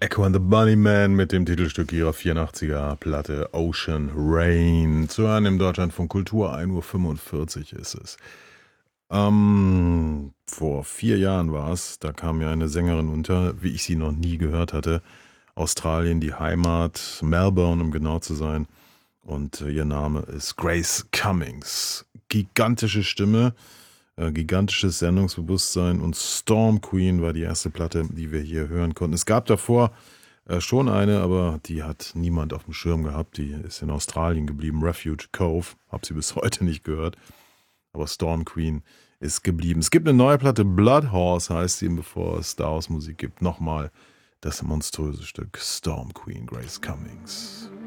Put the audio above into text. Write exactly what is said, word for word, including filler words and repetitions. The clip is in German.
Echo and the Bunnymen mit dem Titelstück ihrer vierundachtziger-Platte Ocean Rain. Zu hören im Deutschlandfunk Kultur, ein Uhr fünfundvierzig ist es. Ähm, vor vier Jahren war es, da kam mir eine Sängerin unter, wie ich sie noch nie gehört hatte. Australien, die Heimat, Melbourne, um genau zu sein. Und äh, ihr Name ist Grace Cummings. Gigantische Stimme, äh, gigantisches Sendungsbewusstsein, und Storm Queen war die erste Platte, die wir hier hören konnten. Es gab davor äh, schon eine, aber die hat niemand auf dem Schirm gehabt. Die ist in Australien geblieben, Refuge Cove. Hab sie bis heute nicht gehört. Aber Storm Queen ist geblieben. Es gibt eine neue Platte, Blood Horse heißt sie, bevor es Star Wars Musik gibt. Nochmal das monströse Stück Storm Queen, Grace Cummings.